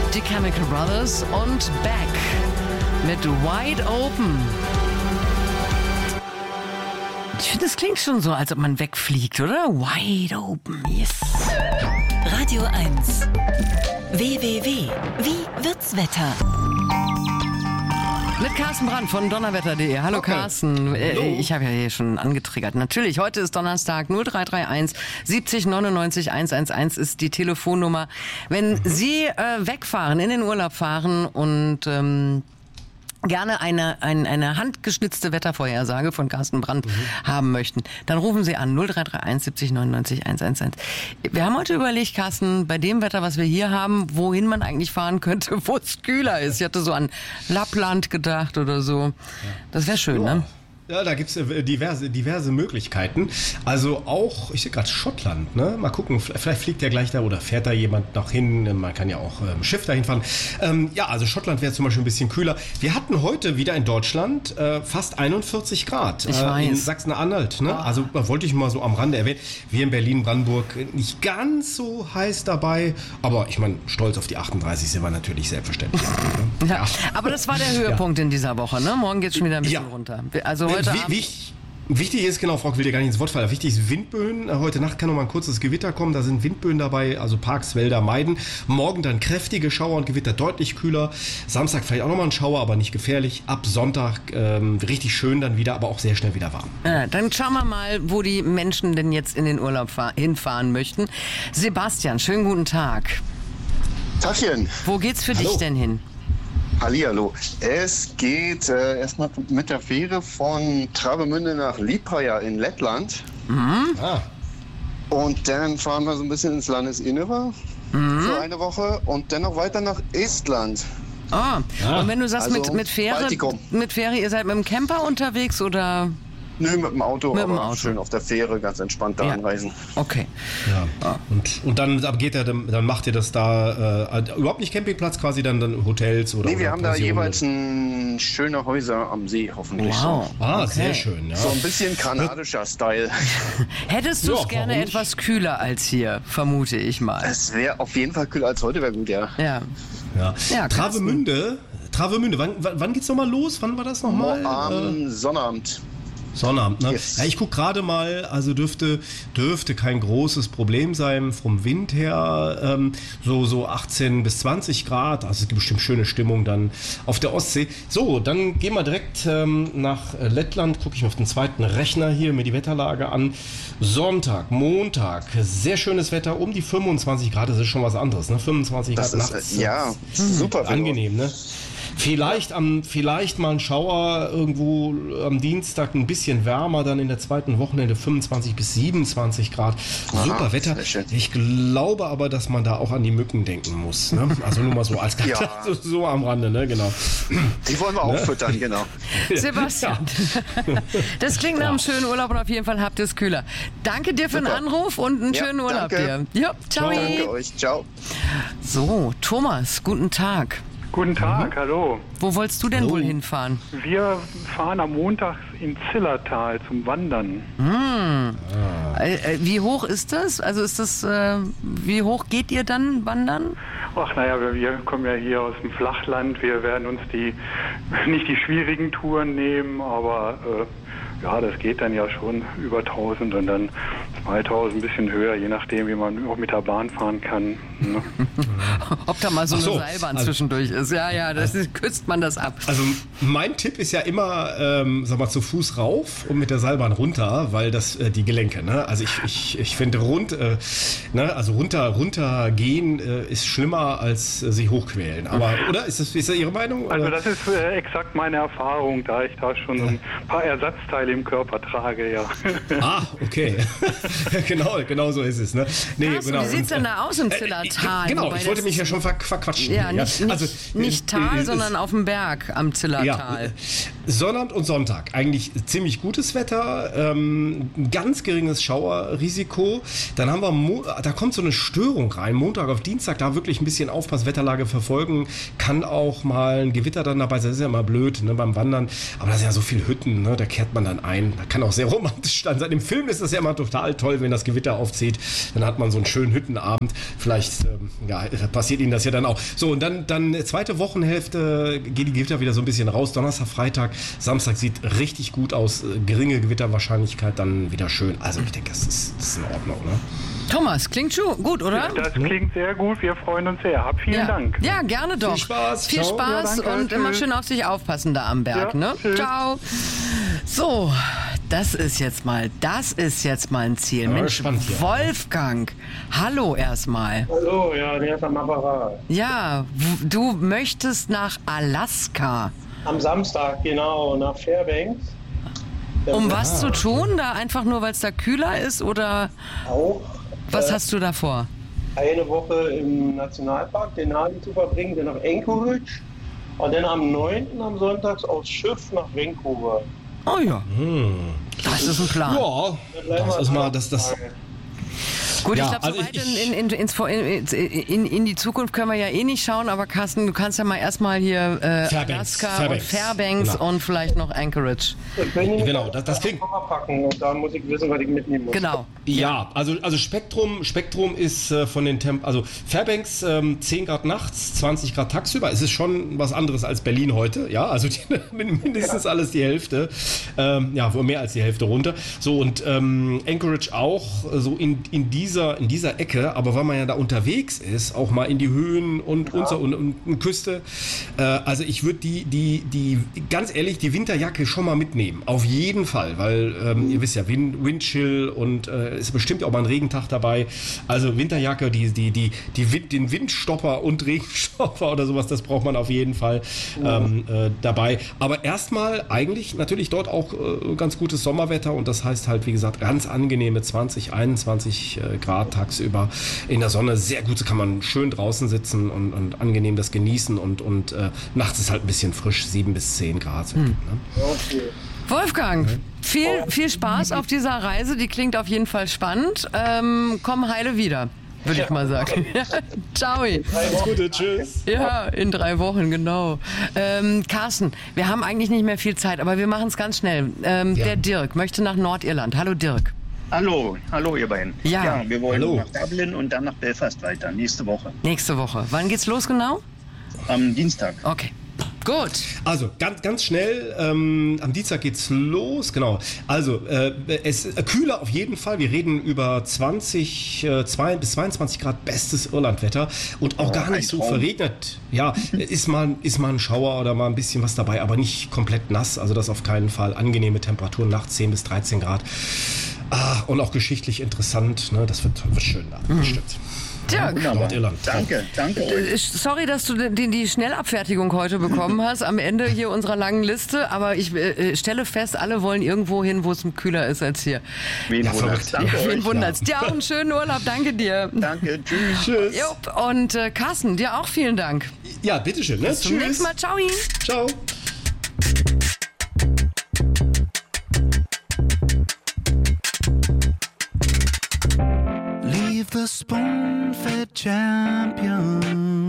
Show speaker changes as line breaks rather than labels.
Die Chemical Brothers und Beck mit Wide Open. Ich finde, das klingt schon so, als ob man wegfliegt, oder? Wide Open, yes.
Radio 1. www. Wie wird's Wetter?
Mit Carsten Brandt von donnerwetter.de. Hallo okay. Carsten. Hallo. Ich habe ja hier schon angetriggert. Natürlich, heute ist Donnerstag. 0331 70 99 111 ist die Telefonnummer. Wenn Sie wegfahren, in den Urlaub fahren und gerne eine handgeschnitzte Wettervorhersage von Carsten Brandt haben möchten, dann rufen Sie an 0331 70 99 111. Wir haben heute überlegt, Carsten, bei dem Wetter, was wir hier haben, wohin man eigentlich fahren könnte, wo es kühler ist. Ich hatte so an Lappland gedacht oder so. Das wäre schön, ne?
Ja, da gibt's diverse Möglichkeiten. Also auch, ich sehe gerade Schottland, ne? Mal gucken, vielleicht fliegt ja gleich da oder fährt da jemand noch hin. Man kann ja auch Schiff dahin fahren. Ja, also Schottland wäre zum Beispiel ein bisschen kühler. Wir hatten heute wieder in Deutschland fast 41 Grad.
Ich weiß.
In Sachsen-Anhalt, ne? Also wollte ich mal so am Rande erwähnen. Wir in Berlin-Brandenburg nicht ganz so heiß dabei. Aber ich meine, stolz auf die 38 sind wir natürlich selbstverständlich. Ne?
Ja. Aber das war der Höhepunkt in dieser Woche, ne? Morgen geht's schon wieder ein bisschen runter. Also
Wichtig ist, genau, Frau, ich will dir gar nicht ins Wort fallen, wichtig ist Windböen. Heute Nacht kann noch mal ein kurzes Gewitter kommen, da sind Windböen dabei, also Parks, Wälder meiden. Morgen dann kräftige Schauer und Gewitter, deutlich kühler. Samstag vielleicht auch noch mal ein Schauer, aber nicht gefährlich. Ab Sonntag richtig schön dann wieder, aber auch sehr schnell wieder warm.
Ja, dann schauen wir mal, wo die Menschen denn jetzt in den Urlaub hinfahren möchten. Sebastian, schönen guten Tag.
Tagchen.
Wo geht's für dich denn hin?
Hallihallo. Es geht erstmal mit der Fähre von Travemünde nach Liepāja in Lettland. Und dann fahren wir so ein bisschen ins Landesinnere für eine Woche und dann noch weiter nach Estland.
Und wenn du sagst,
also
mit Fähre, ihr seid mit dem Camper unterwegs oder?
Nö, mit dem Auto,
mit dem
aber
Auto.
Schön auf der Fähre, ganz entspannt da anreisen.
Okay.
Ja. Und dann macht ihr das da überhaupt nicht Campingplatz, quasi dann Hotels oder?
Nee, wir haben da jeweils schöne Häuser am See, hoffentlich.
Wow.
Okay. Sehr schön. Ja.
So ein bisschen kanadischer Style.
Hättest du es gerne etwas kühler als hier, vermute ich mal.
Es wäre auf jeden Fall kühler als heute, wäre gut, ja.
Ja,
Travemünde, wann geht's nochmal los? Wann war das nochmal?
Am Sonnabend.
Sonnabend, ne?
Yes.
Ja, ich gucke gerade mal, also dürfte kein großes Problem sein vom Wind her, so 18 bis 20 Grad, also es gibt bestimmt schöne Stimmung dann auf der Ostsee. So, dann gehen wir direkt nach Lettland, gucke ich mir auf den zweiten Rechner hier mir die Wetterlage an. Sonntag, Montag, sehr schönes Wetter, um die 25 Grad, das ist schon was anderes, ne? 25 Grad nachts.
Ja, super.
Angenehm, ne? Vielleicht mal ein Schauer irgendwo am Dienstag, ein bisschen wärmer, dann in der zweiten Wochenende 25 bis 27 Grad. Super Wetter. Ich glaube aber, dass man da auch an die Mücken denken muss. Ne? Also nur mal so als so am Rande, ne? Genau.
Die wollen wir auch füttern, genau.
Sebastian, das klingt nach einem schönen Urlaub und auf jeden Fall habt ihr es kühler. Danke dir für den Anruf und einen schönen Urlaub dir. Ja, ciao.
Danke euch, ciao.
So, Thomas, guten Tag.
Guten Tag, hallo.
Wo wolltest du denn wohl hinfahren?
Wir fahren am Montag ins Zillertal zum Wandern.
Wie hoch ist das? Also wie hoch geht ihr dann wandern?
Ach naja, wir kommen ja hier aus dem Flachland. Wir werden uns nicht die schwierigen Touren nehmen, aber das geht dann ja schon über 1000 und dann 2000, ein bisschen höher, je nachdem, wie man auch mit der Bahn fahren kann. Ne?
Ob da mal so eine Seilbahn zwischendurch ist. Ja, küsst man das ab.
Also mein Tipp ist ja immer, zu Fuß rauf und mit der Seilbahn runter, weil das die Gelenke, ne? Also ich finde runtergehen ist schlimmer als sich hochquälen. Aber, oder? Ist das Ihre Meinung? Oder?
Also das ist exakt meine Erfahrung, da ich da schon ein paar Ersatzteile im Körper trage, ja.
Okay. genau so ist es. Ne? Nee,
Carsten, wie sieht es denn da aus im Zillertal?
Genau, ich wollte mich ja schon verquatschen.
Ja, nicht Tal, sondern auf dem Berg am Zillertal.
Ja, Sonnabend und Sonntag, eigentlich ziemlich gutes Wetter, ganz geringes Schauerrisiko. Dann haben wir, da kommt so eine Störung rein, Montag auf Dienstag, da wirklich ein bisschen aufpassen, Wetterlage verfolgen, kann auch mal ein Gewitter dann dabei sein, das ist ja immer blöd, ne, beim Wandern, aber da sind ja so viele Hütten, ne, da kehrt man dann dann ein. Das kann auch sehr romantisch dann sein. Im Film ist das ja immer total toll, wenn das Gewitter aufzieht. Dann hat man so einen schönen Hüttenabend. Vielleicht passiert Ihnen das ja dann auch. So, und dann zweite Wochenhälfte geht die Gewitter wieder so ein bisschen raus. Donnerstag, Freitag, Samstag sieht richtig gut aus. Geringe Gewitterwahrscheinlichkeit, dann wieder schön. Also ich denke, das ist in Ordnung, ne?
Thomas, klingt schon gut, oder?
Das klingt sehr gut, wir freuen uns sehr. Vielen Dank.
Ja, gerne doch.
Viel Spaß.
Viel
Ciao.
Spaß
Ja, danke,
und immer schön auf sich aufpassen da am Berg,
Ja,
ne?
tschüss.
Ciao. So, das ist jetzt mal ein Ziel.
Ja,
Mensch,
spannend hier.
Wolfgang, hallo erstmal.
Hallo, ja, der ist am Apparat.
Ja, du möchtest nach Alaska.
Am Samstag, genau, nach Fairbanks.
Um was zu tun? Da einfach nur, weil es da kühler ist oder
Auch
was hast du da vor?
eine Woche im Nationalpark Denali zu verbringen, dann nach Anchorage und dann am 9. am Sonntags aufs Schiff nach Vancouver.
Oh ja, das ist ein Plan.
Ja, das ist mal das.
Gut,
Ja,
ich glaube,
also
so weit in die Zukunft können wir ja eh nicht schauen, aber Carsten, du kannst ja mal erstmal hier Alaska und Fairbanks
genau.
und vielleicht noch Anchorage.
Genau, das klingt.
Packen und da muss ich wissen, was ich mitnehmen muss.
Genau.
Ja, also Spektrum ist von den also Fairbanks 10 Grad nachts, 20 Grad tagsüber. Es ist schon was anderes als Berlin heute, ja, also mindestens alles die Hälfte, wohl mehr als die Hälfte runter. So und Anchorage auch so in dieser Ecke, aber weil man ja da unterwegs ist, auch mal in die Höhen und Küste. Also ich würde die ganz ehrlich die Winterjacke schon mal mitnehmen, auf jeden Fall, weil ihr wisst ja Windchill und ist bestimmt auch mal ein Regentag dabei. Also Winterjacke, den Windstopper und Regenstopper oder sowas, das braucht man auf jeden Fall dabei. Aber erstmal eigentlich natürlich dort auch ganz gutes Sommerwetter und das heißt halt, wie gesagt, ganz angenehme 20, 21 Grad tagsüber in der Sonne. Sehr gut, kann man schön draußen sitzen und angenehm das genießen und nachts ist halt ein bisschen frisch, 7 bis 10 Grad. Ne?
Okay.
Wolfgang, viel Spaß auf dieser Reise, die klingt auf jeden Fall spannend. Komm heile wieder, würde ich mal sagen. Ciao.
Alles Gute, tschüss.
Ja, in 3 Wochen, genau. Carsten, wir haben eigentlich nicht mehr viel Zeit, aber wir machen es ganz schnell. Der Dirk möchte nach Nordirland. Hallo Dirk.
Hallo ihr beiden.
Ja.
Wir wollen
Hallo.
nach Dublin und dann nach Belfast weiter, nächste Woche.
Nächste Woche. Wann geht's los genau?
Am Dienstag.
Okay. Gut.
Also ganz schnell, am Dienstag geht's los, genau. Also es kühler auf jeden Fall. Wir reden über 2 bis 22 Grad bestes Irlandwetter und auch gar nicht so verregnet. Ja, ist mal ein Schauer oder mal ein bisschen was dabei, aber nicht komplett nass. Also das auf keinen Fall. Angenehme Temperaturen nachts 10 bis 13 Grad. Und auch geschichtlich interessant. Ne? Das wird schön da, bestimmt.
Dirk,
Nordirland.
Danke.
sorry, dass du die Schnellabfertigung heute bekommen hast, am Ende hier unserer langen Liste, aber ich stelle fest, alle wollen irgendwo hin, wo es kühler ist als hier.
Wen wundert's? Danke
Wen
euch.
wundert's? Dir auch einen schönen Urlaub, danke dir.
Danke, tschüss.
Tschüss.
Jupp, und Carsten, dir auch vielen Dank.
Ja, bitteschön. Ne?
Bis zum nächsten Mal. Ciao.
Ciao.
Leave the spoon-fed champion